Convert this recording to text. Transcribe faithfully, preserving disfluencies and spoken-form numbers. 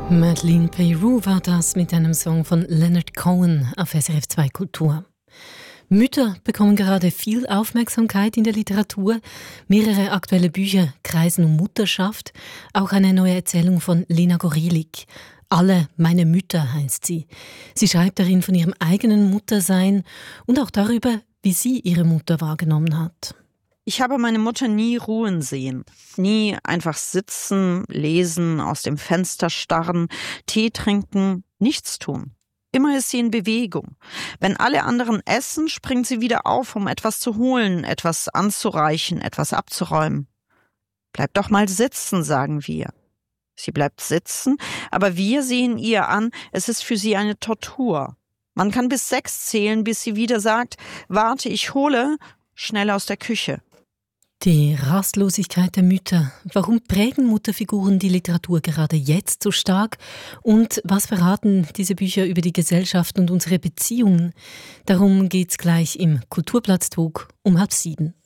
Madeleine Peyroux war das mit einem Song von Leonard Cohen auf S R F zwei Kultur. Mütter bekommen gerade viel Aufmerksamkeit in der Literatur. Mehrere aktuelle Bücher kreisen um Mutterschaft. Auch eine neue Erzählung von Lena Gorilik. Alle meine Mütter heißt sie. Sie schreibt darin von ihrem eigenen Muttersein und auch darüber, wie sie ihre Mutter wahrgenommen hat. Ich habe meine Mutter nie ruhen sehen, nie einfach sitzen, lesen, aus dem Fenster starren, Tee trinken, nichts tun. Immer ist sie in Bewegung. Wenn alle anderen essen, springt sie wieder auf, um etwas zu holen, etwas anzureichen, etwas abzuräumen. Bleib doch mal sitzen, sagen wir. Sie bleibt sitzen, aber wir sehen ihr an, es ist für sie eine Tortur. Man kann bis sechs zählen, bis sie wieder sagt, warte, ich hole, schnell aus der Küche. Die Rastlosigkeit der Mütter. Warum prägen Mutterfiguren die Literatur gerade jetzt so stark? Und was verraten diese Bücher über die Gesellschaft und unsere Beziehungen? Darum geht's gleich im Kulturplatztalk um halb sieben.